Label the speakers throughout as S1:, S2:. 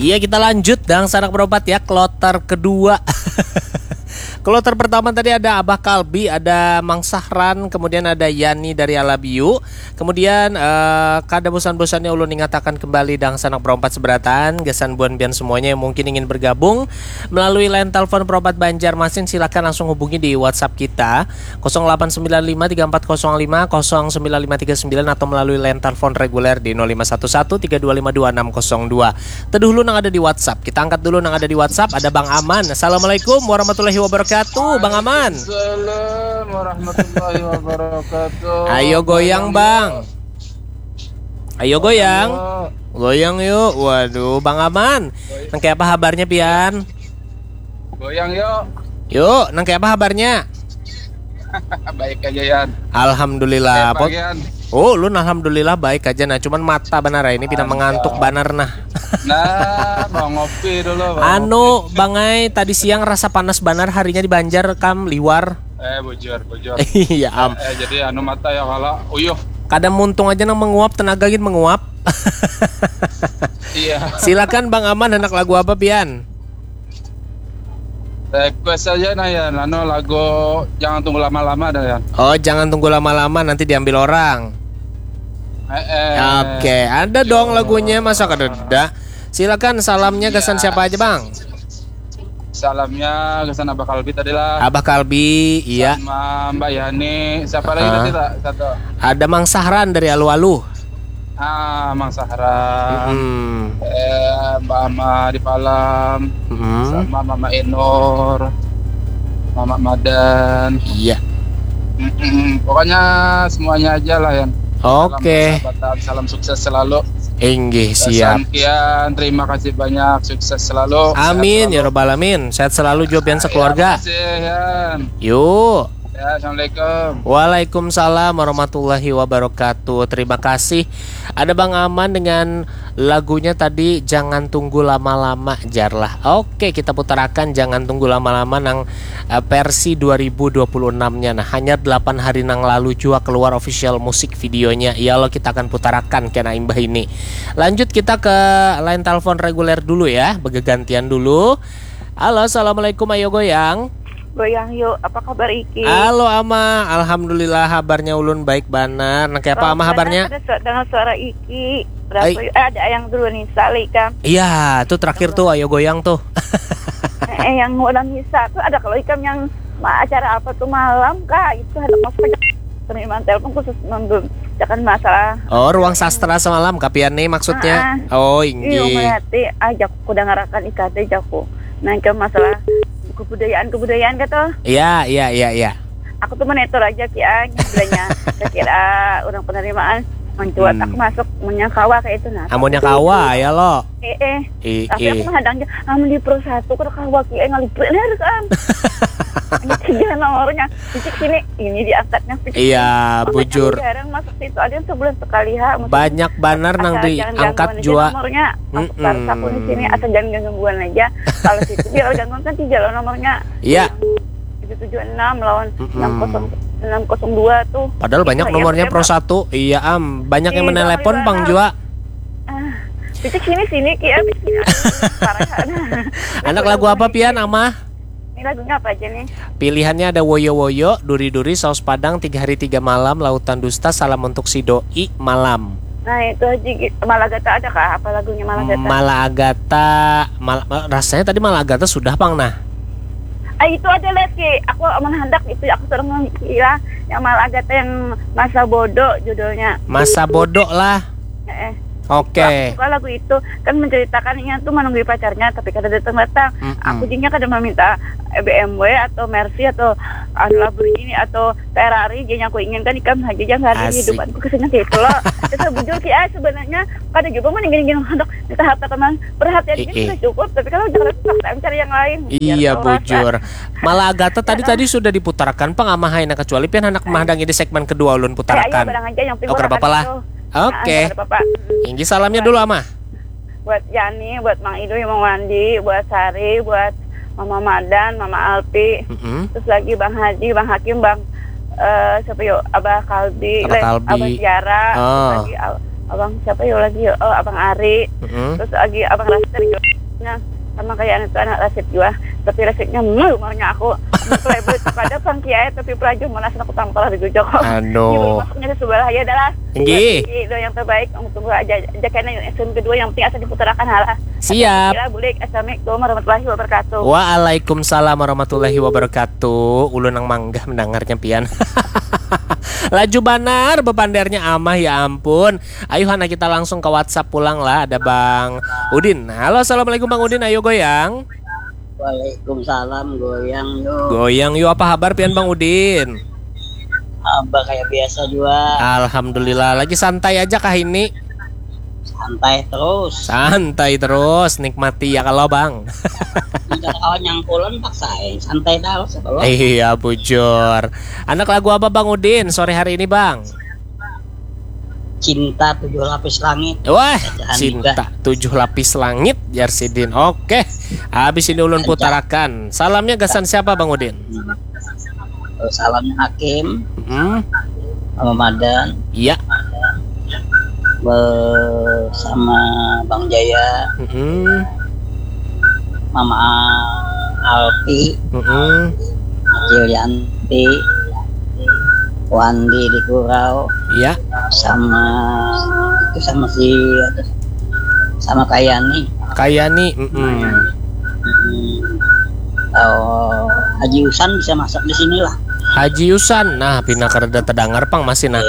S1: Iya, kita lanjut dan sanak berobat ya, kloter kedua. Kloter pertama tadi ada Abah Kalbi, ada Mang Sahran, kemudian ada Yani dari Alabiu. Kemudian kada bosan-bosannya ulun ingatakan kembali dang sanak berompat seberatan, gesan buan bian semuanya yang mungkin ingin bergabung melalui line telepon Perobat Banjarmasin, silakan langsung hubungi di WhatsApp kita 08953405095539 atau melalui line telepon reguler di 051132522602. Teduh lu nang ada di WhatsApp. Kita angkat dulu nang ada di WhatsApp, ada Bang Aman. Assalamualaikum warahmatullahi wabarakatuh. Bang Aman.
S2: Assalamualaikum warahmatullahi wabarakatuh.
S1: Ayo goyang Bang. Ayo goyang. Goyang yuk. Waduh Bang Aman, nang kayak apa kabarnya pian?
S2: Goyang yuk.
S1: Yuk, nang kayak apa kabarnya?
S2: Baik aja Yan.
S1: Alhamdulillah.
S2: Baik, Yan.
S1: Oh, lu alhamdulillah baik aja nah, cuman mata benar ini tidak mengantuk banar nah.
S2: Nah, mau ngopi dulu.
S1: Anu, Bangai tadi siang rasa panas banar harinya di Banjar kam liwar.
S2: Bujur.
S1: Iya am.
S2: Jadi anu mata ya kalau uyuh.
S1: Kadang muntung aja nang menguap, tenaga gitu menguap.
S2: Iya.
S1: Silakan Bang Aman, anak lagu apa pian?
S2: Request aja nah Yan. Anu lagu Jangan Tunggu Lama-Lama dah Yan.
S1: Oh, jangan tunggu lama-lama nanti diambil orang. Oke, ada dong lagunya, masa kada. Silakan salamnya kesan siapa aja Bang?
S2: Salamnya kesan Abah Kalbi tadi lah.
S1: Abah Kalbi, iya.
S2: Sama Mbak Yani. Siapa lagi tadi tak? Satu.
S1: Ada Mang Sahran dari Alu-Alu.
S2: Mang Sahran. Mbak Ama di Palam. Sama Mama Enor, Mama Madan.
S1: Iya.
S2: Pokoknya semuanya aja lah Yan.
S1: Oke.
S2: Salam sukses selalu.
S1: Enggih, siap.
S2: Sekian, terima kasih banyak, sukses selalu.
S1: Amin ya robbal alamin. Sehat selalu Jobian sekeluarga.
S2: Terima kasih Yan.
S1: Yuk.
S2: Ya, assalamualaikum.
S1: Waalaikumsalam warahmatullahi wabarakatuh. Terima kasih. Ada Bang Aman dengan lagunya tadi Jangan Tunggu Lama-Lama Jarlah. Oke, kita putarakan Jangan Tunggu Lama-Lama nang versi 2026-nya. Nah, hanya 8 hari nang lalu juga keluar official musik videonya. Ya Allah, kita akan putarakan kena imbah ini. Lanjut kita ke line telepon reguler dulu ya. Begegantian dulu. Halo, assalamualaikum, ayo goyang.
S3: Goyang yuk, apa kabar Iki?
S1: Halo Ama, alhamdulillah kabarnya ulun baik banar. Nah kayak apa Ama kabarnya?
S3: Ada dengan suara Iki. Ada yang dulu nih Sali kan?
S1: Iya, tuh terakhir tuh ayo goyang tuh.
S3: Yang udah Nisa tuh ada kalau Ikam yang acara apa tuh malam kak itu ada maksudnya penerimaan telepon khusus nonton jangan masalah.
S1: Oh, ruang sastra semalam kapian nih maksudnya. Oh,
S3: iya.
S1: inggi.
S3: Iya, ajak aku udah ngarakan IKT jaku. Nah, ke masalah kebudayaan kata.
S1: Iya.
S3: Aku tuh menetor aja kian sebenarnya. Kira orang penerimaan mencuat aku masuk menyakawa kayak itu nah.
S1: Amunnya kawa ya lo.
S3: Tapi aku menghadangnya di Pro 1 kalau kawa kian ngaliplener kan. Ini nomornya cicik sini ini diangkatnya.
S1: Iya, bujur.
S3: Jarang masuk situ ada yang sebulan sekali ha.
S1: Banyak banar nang diangkat jua.
S3: Nomornya aku di sini asal jangan gangguan aja. Kalau situ dia gangguan kan 3 lo nomornya.
S1: Iya.
S3: 776 lawan 602 tuh.
S1: Padahal banyak nomornya Pro 1. Iya banyak yang menelepon Bang Jua.
S3: Cicik sini Ki.
S1: Anak lagu apa pian Ama?
S3: Ini lagunya apa aja nih?
S1: Pilihannya ada Woyo-Woyo, Duri-Duri, Saus Padang, 3 Hari 3 Malam, Lautan Dusta, Salam Untuk Si Doi, Malam.
S3: Nah itu Haji Malagata ada kah? Apa lagunya Malagata?
S1: Rasanya tadi Malagata sudah Bang nah.
S3: Itu ada lagi. Aku menghendak itu aku suruh mengira yang Malagata yang Masa Bodoh judulnya. Masa
S1: Bodoh lah. Oke.
S3: Aku suka lagu itu kan menceritakan ini tuh menunggu pacarnya tapi kada datang. Aku jadinya kada meminta BMW atau Mercy atau Lamborghini atau Ferrari. Jadi aku inginkan ikan haji jangan hari hidupanku kesannya gitu loh. Kita bujur ki sebenarnya kada juga mendingin hendak di tahap teman perhatian ini sudah cukup tapi kalau jangan paksa cari yang lain.
S1: Iya bujur. Malagata tadi sudah diputarkan pengamahai kecuali pian anak mahdangi di segmen kedua ulun putarkan. Oh apa lah. Oke. Inggi salamnya dulu Ama.
S3: Buat Yani, buat Mang Ido yang mau mandi, buat Sari, buat Mama Madan, Mama Alpi, terus lagi Bang Haji, Bang Hakim, Bang siapa yuk? Abah Kalbi, Abah Tiara, lagi abang siapa ya lagi ya? Oh, abang Ari. Terus lagi abang Rasid dari Jogja. Sama kayak itu anak Rasid juga. Tapi Rasidnya marahnya aku. Playboy pada Bang Kiai tapi pelajar malah aku tampar di Jogja.
S1: Aduh.
S3: Masuknya sebelah ya adalah.
S1: Nggih.
S3: Itu yang terbaik. Tunggu aja karena yang kedua yang penting asal diputarakan halah.
S1: Siap.
S3: Boleh. Assalamualaikum warahmatullahi wabarakatuh.
S1: Waalaikumsalam warahmatullahi wabarakatuh. Ulun nang manggah mendengarnya pian. Laju banar bepandernya amah ya ampun. Ayo Hana kita langsung ke WhatsApp pulang lah. Ada Bang Udin. Halo assalamualaikum Bang Udin. Ayo goyang.
S4: Waalaikumsalam, goyang yuk.
S1: Goyang yuk, apa kabar pian Bang Udin?
S4: Abah kayak biasa juga.
S1: Alhamdulillah, lagi santai aja kah ini?
S4: Santai terus.
S1: Santai terus, nikmati ya kalau Bang.
S4: Jika kawan yang kulon paksain santai terus kalau.
S1: Iya bujur. Anak lagu apa Bang Udin sore hari ini Bang?
S4: Cinta 7 lapis langit.
S1: Wah, cinta 7 lapis langit Jarsidin. Oke, habis ini ulun putarakan. Salamnya gasan siapa Bang Udin?
S4: Salamnya Hakim, sama Madan.
S1: Iya.
S4: Sama Bang Jaya, Mama Alpi, Julianti, Wandi di Kurau.
S1: Iya.
S4: Sama Kayani. Haji Usan bisa masak di sini lah.
S1: Haji Usan, nah pina kereda terdengar pang masih nah.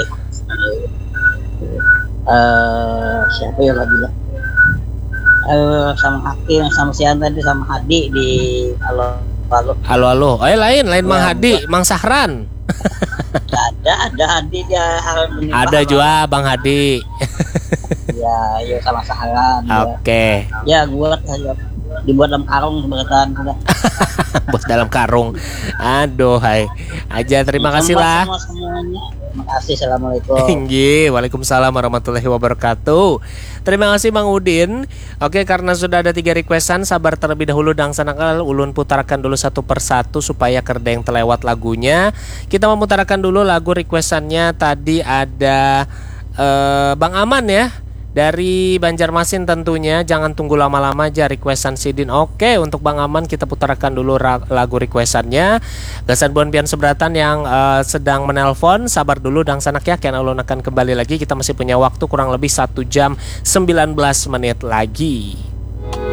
S4: Siapa ya lagi lah? Sama Hakim, sama Sian tadi, sama Hadi di
S1: Halo. Lain Mang Hadi, Mang Sahran.
S4: ada Hadi dia
S1: ada juga Bang Hadi.
S4: ya sama Sahran.
S1: Oke.
S4: Ya gua dibuat dalam karung sebenarnya udah.
S1: Bos dalam karung. Aduh, hai. Aja terima kasih lah.
S4: Semuanya. Terima kasih. Assalamualaikum.
S1: Tinggi. Waalaikumsalam warahmatullahi wabarakatuh. Terima kasih Bang Udin. Oke, karena sudah ada 3 requestan, sabar terlebih dahulu dan sanakal ulun putarkan dulu satu persatu supaya kerda yang terlewat lagunya. Kita memutarkan dulu lagu requestannya. Tadi ada Bang Aman ya, dari Banjarmasin tentunya. Jangan tunggu lama-lama aja requestan Sidin. Oke, untuk Bang Aman kita putarkan dulu lagu requestannya. Gasan buan pian seberatan yang sedang menelpon, sabar dulu dan sanak ya, karena ulun akan kembali lagi. Kita masih punya waktu kurang lebih 1 jam 19 menit lagi.